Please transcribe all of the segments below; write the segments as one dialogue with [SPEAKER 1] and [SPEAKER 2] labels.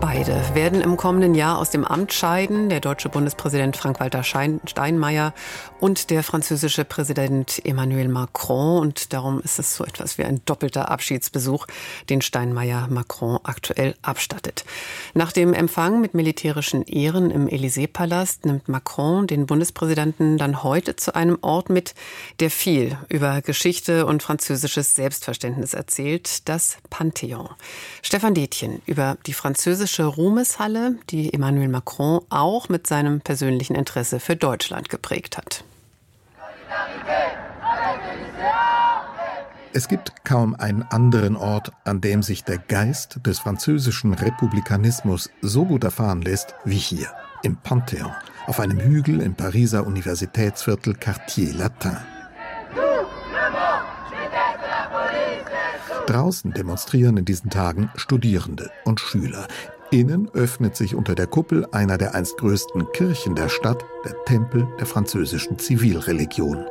[SPEAKER 1] Beide werden im kommenden Jahr aus dem Amt scheiden. Der deutsche Bundespräsident Frank-Walter Steinmeier und der französische Präsident Emmanuel Macron. Und darum ist es so etwas wie ein doppelter Abschiedsbesuch, den Steinmeier Macron aktuell abstattet. Nach dem Empfang mit militärischen Ehren im Élysée-Palast nimmt Macron den Bundespräsidenten dann heute zu einem Ort mit, der viel über Geschichte und französisches Selbstverständnis erzählt, das Panthéon. Stefan Detjen über die französische Ruhmeshalle, die Emmanuel Macron auch mit seinem persönlichen Interesse für Deutschland geprägt hat.
[SPEAKER 2] Es gibt kaum einen anderen Ort, an dem sich der Geist des französischen Republikanismus so gut erfahren lässt wie hier, im Panthéon, auf einem Hügel im Pariser Universitätsviertel Quartier Latin. Draußen demonstrieren in diesen Tagen Studierende und Schüler. Innen öffnet sich unter der Kuppel einer der einst größten Kirchen der Stadt, der Tempel der französischen Zivilreligion.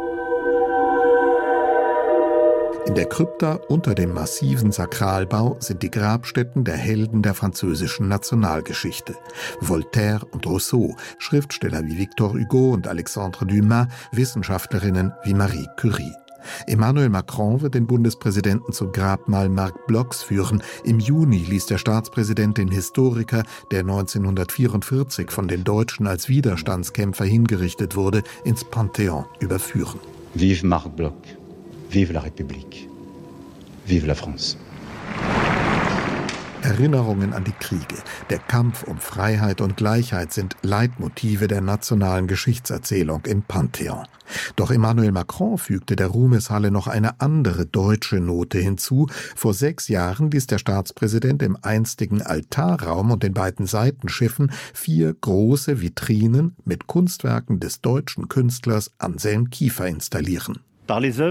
[SPEAKER 2] In der Krypta unter dem massiven Sakralbau sind die Grabstätten der Helden der französischen Nationalgeschichte. Voltaire und Rousseau, Schriftsteller wie Victor Hugo und Alexandre Dumas, Wissenschaftlerinnen wie Marie Curie. Emmanuel Macron wird den Bundespräsidenten zum Grabmal Marc Blochs führen. Im Juni ließ der Staatspräsident den Historiker, der 1944 von den Deutschen als Widerstandskämpfer hingerichtet wurde, ins Panthéon überführen.
[SPEAKER 3] Vive Marc Bloch, vive la République, vive la France.
[SPEAKER 2] Erinnerungen an die Kriege, der Kampf um Freiheit und Gleichheit sind Leitmotive der nationalen Geschichtserzählung im Panthéon. Doch Emmanuel Macron fügte der Ruhmeshalle noch eine andere deutsche Note hinzu. Vor 6 Jahren ließ der Staatspräsident im einstigen Altarraum und den beiden Seitenschiffen 4 große Vitrinen mit Kunstwerken des deutschen Künstlers Anselm Kiefer installieren.
[SPEAKER 4] Die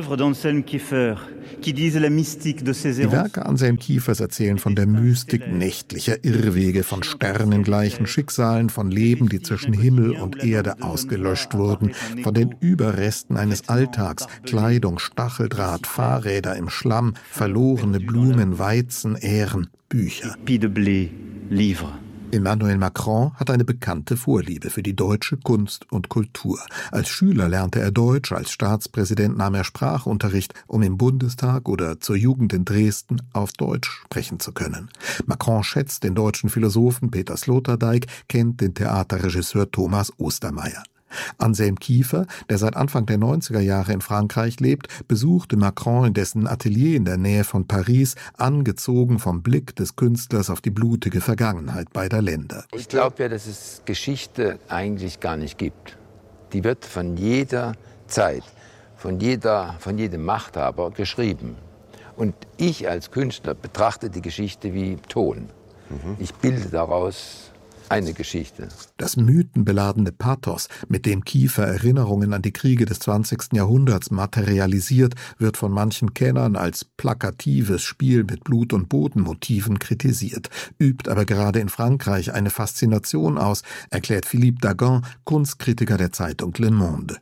[SPEAKER 2] Werke Anselm Kiefers erzählen von der Mystik nächtlicher Irrwege, von sternengleichen Schicksalen, von Leben, die zwischen Himmel und Erde ausgelöscht wurden, von den Überresten eines Alltags, Kleidung, Stacheldraht, Fahrräder im Schlamm, verlorene Blumen, Weizen, Ähren, Bücher. Emmanuel Macron hat eine bekannte Vorliebe für die deutsche Kunst und Kultur. Als Schüler lernte er Deutsch, als Staatspräsident nahm er Sprachunterricht, um im Bundestag oder zur Jugend in Dresden auf Deutsch sprechen zu können. Macron schätzt den deutschen Philosophen Peter Sloterdijk, kennt den Theaterregisseur Thomas Ostermeier. Anselm Kiefer, der seit Anfang der 90er Jahre in Frankreich lebt, besuchte Macron in dessen Atelier in der Nähe von Paris, angezogen vom Blick des Künstlers auf die blutige Vergangenheit beider Länder.
[SPEAKER 5] Ich glaube ja, dass es Geschichte eigentlich gar nicht gibt. Die wird von jeder Zeit, von jedem Machthaber geschrieben. Und ich als Künstler betrachte die Geschichte wie Ton. Ich bilde daraus eine Geschichte.
[SPEAKER 2] Das mythenbeladene Pathos, mit dem Kiefer Erinnerungen an die Kriege des 20. Jahrhunderts materialisiert, wird von manchen Kennern als plakatives Spiel mit Blut- und Bodenmotiven kritisiert, übt aber gerade in Frankreich eine Faszination aus, erklärt Philippe Dagan, Kunstkritiker der Zeitung Le Monde.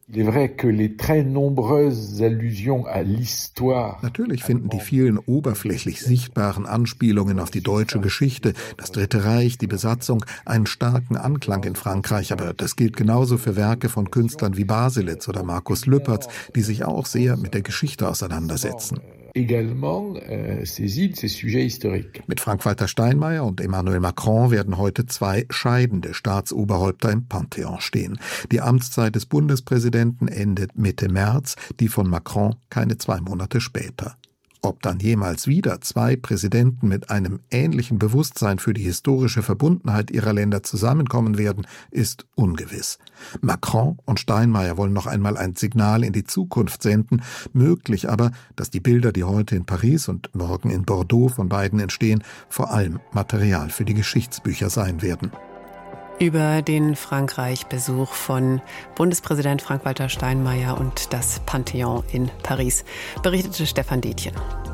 [SPEAKER 2] Natürlich finden die vielen oberflächlich sichtbaren Anspielungen auf die deutsche Geschichte, das Dritte Reich, die Besatzung, einen starken Anklang in Frankreich, aber das gilt genauso für Werke von Künstlern wie Baselitz oder Markus Lüpertz, die sich auch sehr mit der Geschichte auseinandersetzen. Mit Frank-Walter Steinmeier und Emmanuel Macron werden heute 2 scheidende Staatsoberhäupter im Panthéon stehen. Die Amtszeit des Bundespräsidenten endet Mitte März, die von Macron keine 2 Monate später. Ob dann jemals wieder 2 Präsidenten mit einem ähnlichen Bewusstsein für die historische Verbundenheit ihrer Länder zusammenkommen werden, ist ungewiss. Macron und Steinmeier wollen noch einmal ein Signal in die Zukunft senden, möglich aber, dass die Bilder, die heute in Paris und morgen in Bordeaux von beiden entstehen, vor allem Material für die Geschichtsbücher sein werden.
[SPEAKER 1] Über den Frankreich-Besuch von Bundespräsident Frank-Walter Steinmeier und das Panthéon in Paris berichtete Stefan Detjen.